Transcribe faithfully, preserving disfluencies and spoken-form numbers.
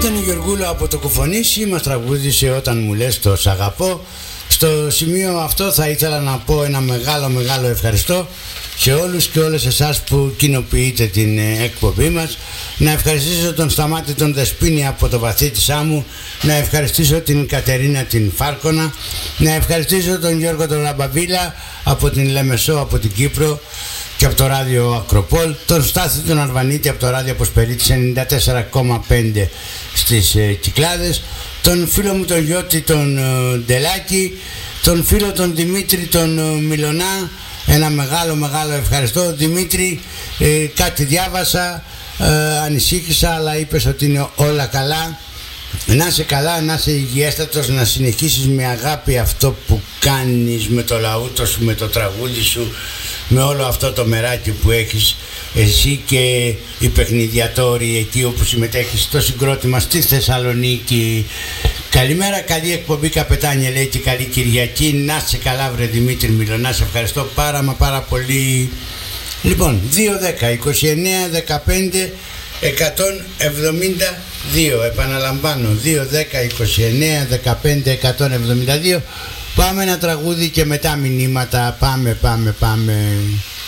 Ήταν η Γεωργούλα από το Κουφονήσι, μας τραγούδισε «Όταν μου λες το σ' αγαπώ». Στο σημείο αυτό θα ήθελα να πω ένα μεγάλο μεγάλο ευχαριστώ σε όλους και όλες εσάς που κοινοποιείτε την εκπομπή μας. Να ευχαριστήσω τον Σταμάτη τον Δεσποίνη από το βαθύ της άμμου, να ευχαριστήσω την Κατερίνα την Φάρκονα, να ευχαριστήσω τον Γιώργο τον Ραμπαβίλα από την Λεμεσό, από την Κύπρο και από το ράδιο Ακροπόλ, τον Στάθη τον Αρβανίτη από το ράδιο Αποσπερίτης ενενήντα τέσσερα κόμμα πέντε στις ε, Κυκλάδες, τον φίλο μου τον Γιώτη τον ε, Ντελάκη, τον φίλο τον Δημήτρη τον ε, Μιλωνά, ένα μεγάλο μεγάλο ευχαριστώ. Δημήτρη, ε, κάτι διάβασα, ε, ανησύχησα, αλλά είπες ότι είναι όλα καλά. Να είσαι καλά, να είσαι υγιέστατος, να συνεχίσεις με αγάπη αυτό που κάνεις, με το λαούτο σου, με το τραγούδι σου, με όλο αυτό το μεράκι που έχεις εσύ και οι παιχνιδιατόροι εκεί όπου συμμετέχεις στο συγκρότημα στη Θεσσαλονίκη. Καλημέρα, καλή εκπομπή καπετάνια, λέει, και καλή Κυριακή. Να είσαι καλά βρε Δημήτρη Μιλωνά, σε ευχαριστώ πάρα μα πάρα πολύ. Λοιπόν, δύο δέκα είκοσι εννέα δεκαπέντε εκατόν εβδομήντα δύο, επαναλαμβάνω, δύο δέκα είκοσι εννέα δεκαπέντε εκατόν εβδομήντα δύο. Πάμε ένα τραγούδι και μετά μηνύματα. Πάμε, πάμε, πάμε.